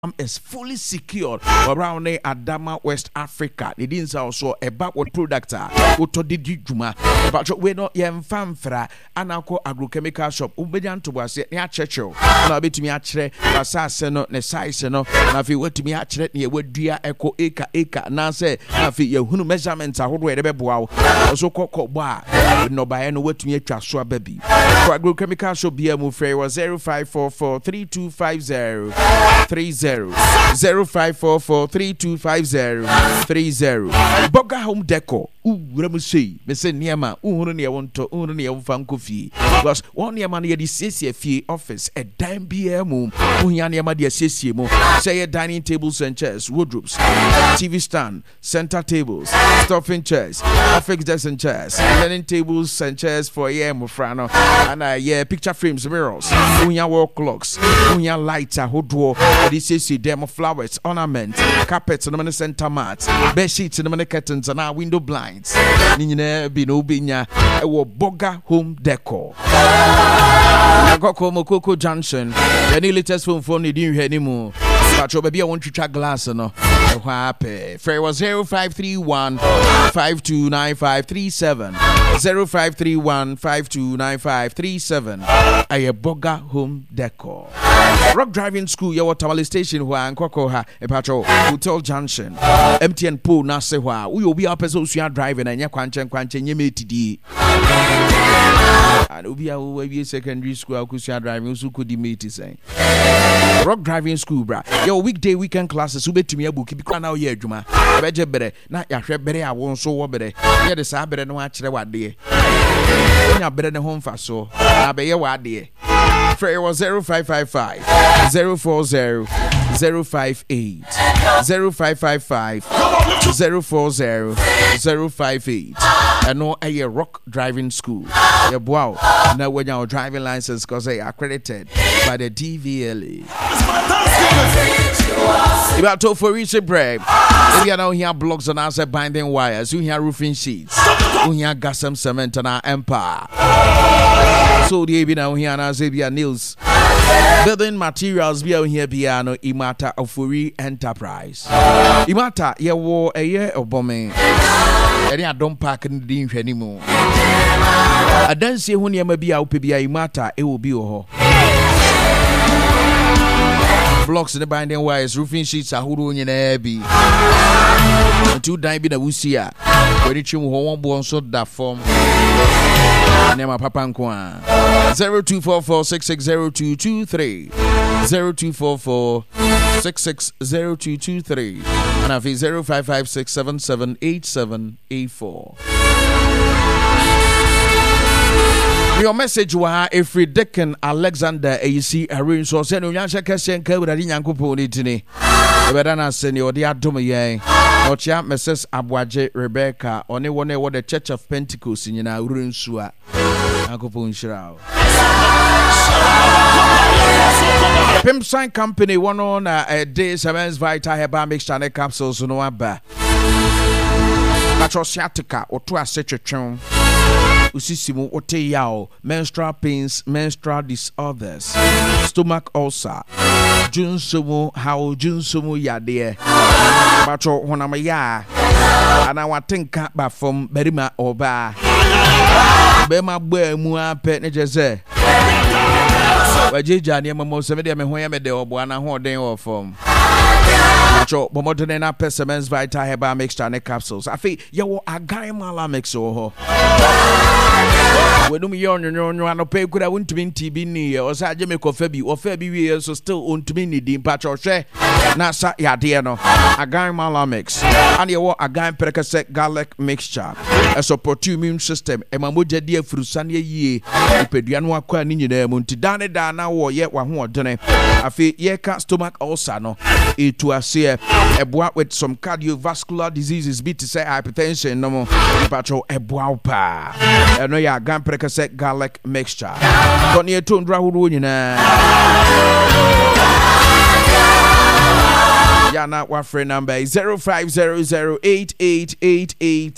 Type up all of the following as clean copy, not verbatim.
is fully secured around Adama, West Africa. It is also about what product auto did you juma. But we not yem famfra anako agrochemical shop. Ubejan to was near Churchill. And I'll be to me actually, Assassin, ne size, no. Now if you were to me actually, you would dear echo acre. Now say, if you who measurements are who the wow. Also called bar. No by any way to me a baby. For agrochemical shop, be a move was 0544 3250 30. 0544-3250-30. Boga Home Decor. Remusi. Me say niema. Uhuru ne wonto. Uhuru ne wonfa kofi. Because one niema ne di siesie fie office. A dime bia mu. Unya niema di siesie mu. Say dining tables and chairs, wardrobes, TV stand, center tables, stuffing chairs, office desks and chairs, dining tables and chairs for mufrano. And picture frames, mirrors. Unya wall clocks. Unya lights. Hodwo. This is demo flowers, ornaments, carpets, and the center mats, bed sheets, and the curtains, and our window blinds. Nina Bino Binya, Boga Home Decor. I got Coco Junction. Any latest phone you didn't hear anymore. But baby, I want to track glass, no. Happy. Fair was 0531 529537. 0531 529537. I Boga Home Decor. Rock Driving School, your Tamale Station, where and Kokoha, a patrol, Hotel Junction, MTN Pool, Nasewa. We will be up as we are driving and Yakwanchan, you made today. And we are secondary school, because you are driving, so could you meet it saying Rock Driving School, bra. Your weekday weekend classes, who bet to me a book, because now you're Juma. Better better, not your better, I won't so better. You're the Sabbath and watch the what day. You're better than home for so. I'll be your what day. It was 0555 040 058 0555 040 058 and no a Rock Driving School. Yeah, wow. Now when your driving license because they are accredited by the DVLA. If I talk for recent break, if you don't hear blocks and answer binding wires, you hear roofing sheets, you hear gas and cement and our empire. So the even now here and Xavier Nils building materials be out here piano Imata Ofuri Enterprise. Imata ye war a year of bombing. And I don't pack in the anymore. I don't see when you may be out PBI Imata, it will be oh. Blocks in the binding wires, roofing sheets are hoodoo in the two diving a wusia. When it's one born so that form. Nema Papa Nkwa 0244660223 0244660223 and I've 0556778784. Your message was Efri Deacon Alexander AEC Arun so send you Yansha Kashen Kawadi Yankupo Nitini. Bedana senior the Adomaye. Ochia Mrs. Abwaje Rebecca only one what the Church of Pentecost in Arun Sua. Yankupo Nshirao. Pimp Sign Company one on a day 7 Vita Heba mixture capsules no aba. Natural sciatica or to a secretary. Usisimu ote yao, menstrual pains, menstrual disorders, stomach ulcer, junsumu how junsumu yade, bacho honama ya, and I want think ba from berima oba, bema bwe mua pet nejeze. Wajija ni mamo 70 me me de obuana ho den o form. Nacho bomodene na persimmons Vita Heba mixture ne capsules. Afi yawo agai mala mix ho. When you no pay could I want to be TB ni or sa je me kofa bi we so still on to be ni di patcho hwe na sa ya de no agai mala mix and yawo agai percocet garlic mixture a support immune system e mamoja de afurusane yie ipedua no akwa ni nyina mu nti dane da na wo ye wa ho odene afi ye ka stomach ulcer no to ase eboa with some cardiovascular diseases be to say hypertension no mo patcho eboa pa eno ya gan percocet garlic mixture don't need to ndra huru nyina ya na wa friend number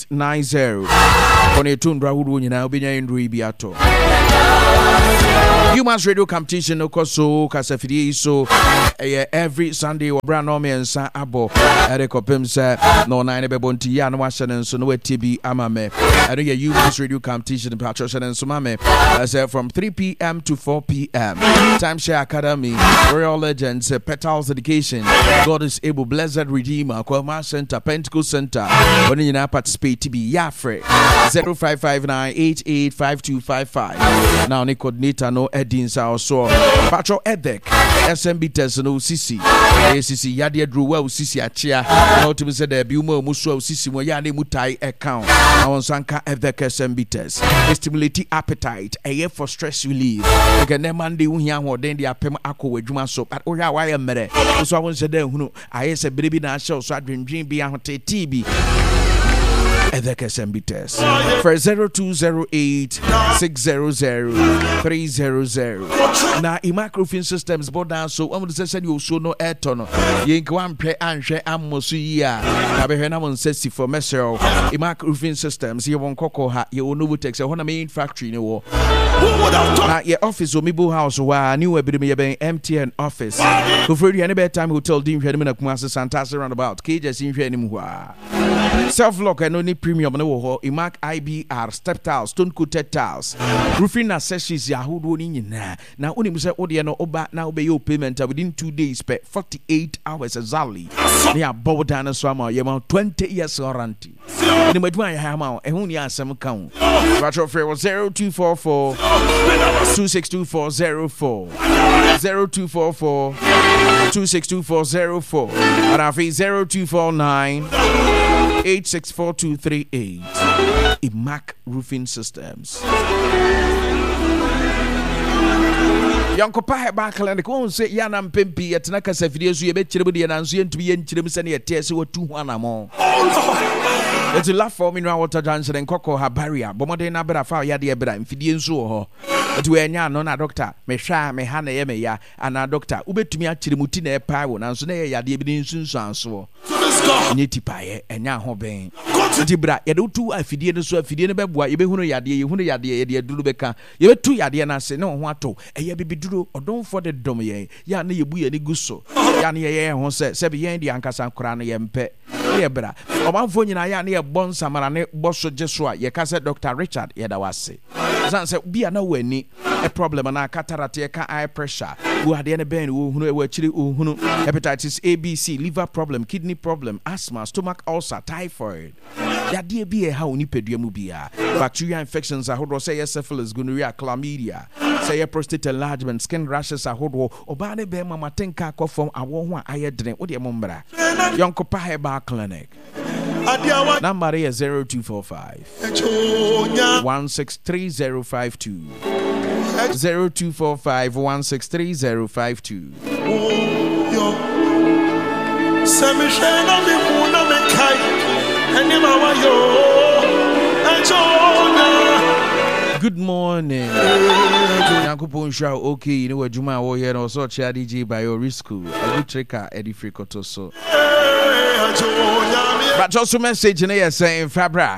0500888890 don't need to ndra huru nyina obenya ndru ibi ato Humans Radio competition okoso kasafidi so every Sunday we brand no me nsa abo ekopem se no 9 bebonti ya no wahye nso no watibi amame ere Humans Radio competition patrocian nso mame from 3 p.m. to 4 p.m. Timeshare Academy, Royal Legends, Petals Education, God is Able, Blessed Redeemer, Kwama Center, Pentecost Center. When you now participate to be Yafre 0559885255. Now the coordinator no Edins also Patrol Edek SMB test no CC ACC Yadia Drew well CC Achia. Now to say the Bumo Muso CC Moyane Mutai account. Now on Sanka Edek SMB test. Stimulate appetite, a year for stress relief. You can then Monday when then the apem ako with Juma soap at Oya Wire Mere. So I want to say, who I say, baby, now show so I dream be a TB. Edek SMB test for 0208-600-300. Now, Imac Roofing Systems board down so I'm going to say you so no air tunnel. You ain't go and pray and share Amosuya. I be here on Sessi for Messero. Imac Roofing Systems, you won't cocoa hat, you will know text. I want a main factory in the war. Now, your office or Mibu House, where new MTN office. Go for any better time hotel, Dean Hedman Kumasa Santasa roundabout. Cages in Hedimua. Self lock and only premium no Imac IBR step tiles, stone coated tiles, roofing accessories. Yahoo na now only say Odiano Oba now be your payment within 2 days per 48 hours exactly. They are bow down a swammer, you want 20 years warranty. In the Medway Hammer, and only has some count. Retro Free was 0244 262404 0244 262404 and our fee 0249 864238. Imac Roofing Systems. Yanko pa bakala ne ko say yana mpempi yetena kasa video so ye be chire bude na nso ye ntumi ye nchire mu se ne yete se watu ho anamo. It's a laugh for me now water Johnson and Coco ha barrier bomode na bra fa ya de bra mfidie nso ho. But we anya no na doctor me hwa me ha na ye me ya ana doctor ubetumi achire muti na e pa wo na nso na ye yade bi nsunsu anso. Ni tipaye enya ho ben. Ti bra ye do tu afidie no so afidie no beboa ye be hunu yade ye de duru beka ye be tu yade na se ne ho ato eye bi duro odon for the dom ye ya na ye bu ye ni guso ya na ye ho se be ye di ankasa nkora no ye mpe ye bra omanfo nyina ya na ye bon samara ne boso jeso a ye ka se Dr. Richard ye da wase san se bia na wani a problem na cataract ye ka eye pressure wo ade ne ben wo hunu e wa chiri wo hunu hepatitis ABC, liver problem, kidney problem, asthma, stomach ulcer, typhoid. Yade bi e ha oni pedua mu bia. Bacteria infections ahodo say syphilis, gonorrhea, chlamydia, say prostate enlargement, skin rashes ahodo oba ne be mama tenka akofom awo ho a ayedren wo de mombra. Yonko pa Herbal Clinic. Number is 0245 163052 0245 163052. Good morning. Yankupon show okay, you know what Juma wo here no so chia DJ by your risk. A good tricker Eddie Frikoto so. But also message in here saying Fabra.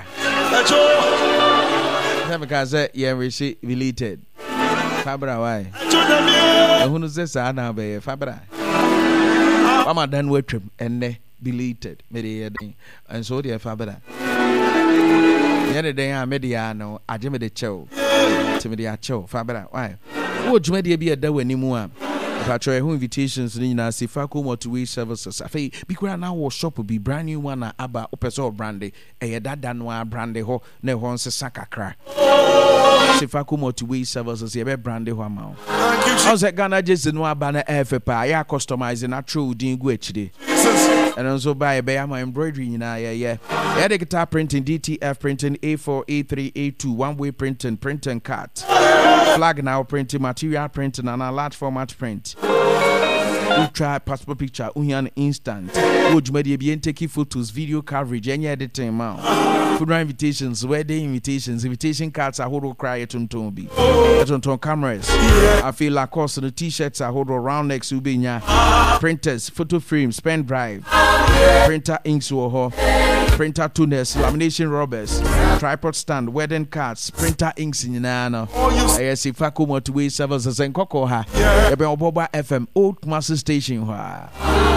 Because yeah, we see deleted. Fabra why? Who knows this? I now be Fabra. Mama done with him and deleted. And so dear Fabra. The other day I made no, I Jimmy the Cho. Timmy the Cho, Fabra. Why? Would you be a day when you move? If I try invitations, then I see Faco motorway services. I say, because now our shop will be brand new one, Abba, Opeso brandy, a Dadanwa brandy ho, ne horns a sakakra. See Faco motorway services, a brandy ho amount. I was at Ghana just in one banner FPA, I customizing a true dinguichdi. And also buy a Bayama embroidery in yeah. The guitar printing, DTF printing, A4, A3, A2, one-way printing, print and cut. Flag now printing, material printing, and a large format print. Ultra passport picture, Union instant. Would media be taking photos, video coverage, any editing amount. Food invitations, wedding invitations, invitation cards, I hold cry at Tontombi. At Tonton cameras. I feel like course the t-shirts, I hold round next to be printers, photo frames, pen drive, printer inks, printer tuners, lamination rubbers, tripod stand, wedding cards, printer inks in Nana. I see Faku motorway services and Coco ha. Oboba FM Old Master Station ha.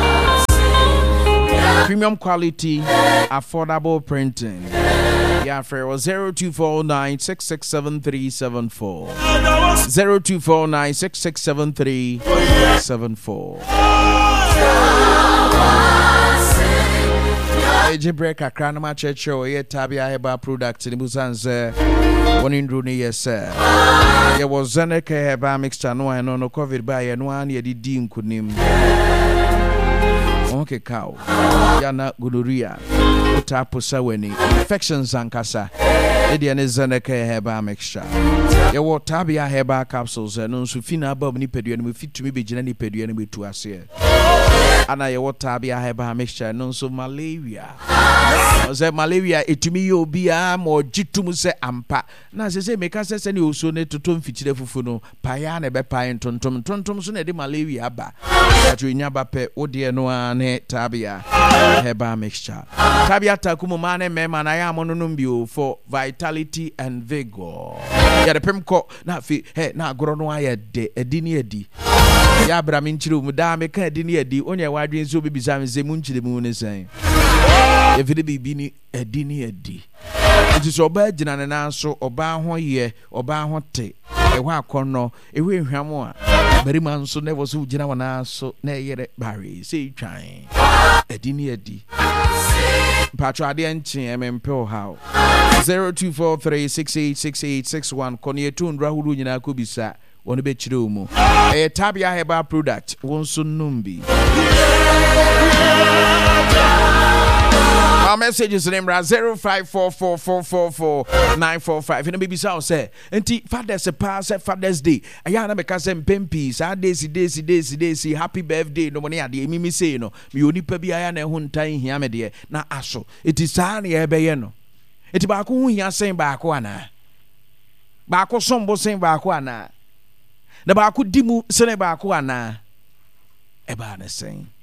Premium quality, affordable printing. Yeah, for 0249667374. 0249667374. Eji break akra na ma cheche o ye Tabia Heba product ni busanze woni ndru ni yesa ye was Zeneca Heba mixture no covid ba ye no an ye di nkunim okay cow yana gonorrhea utaposa weni infections ankasa edi ane Zeneca Heba mixture ye wo Tabia Heba capsules no nso fina ba ni pedua no fitumi begina ni pedua no betu ase ana ye wo Tabia Heba mixture no nso malaria Oze malaria etumi ye obi a mo gitum se ampa na se meka se ne oso ne totom fitire fufu no paya na be paye tontom so na de malaria ba atu nya ba pe ode no ane Tabia Heba mixture Tabia takumu mane mema na ya mononum bio for vitality and vigor ya de pemko na fi na agoro no aye de edini edi ya bra min chiru mu da me ka edini edi onye wadwen so bibisa me se mu nchire mu ne san evide bibi ni edini edi nti so oba gina ne nanso oba ho ye oba ho te eho akono eho ehwam a bari man so ne wo so gina wana so na yere bare sei twan edini edi patro ade enchi emempe how 0243686861 konye tundra hudu nyina ko bisa woni be chire mu Tabia Heba product wonso numbi. Our messages in 0544444945. In the baby sound say, "Enti Father's a pass Father's Day. Ayana meka say mpempi. Sa daisy. Happy birthday. No money ade mimi say no. Mi oni pa bi aya na ho ntan hia me de na aso. Eti sa na ye be ye no. Eti ba ko hu hia sen ba ko ana. Ba ko sombo sen ba ko ana. Na ba ko dimu sen ba ko ana. E ba na sen.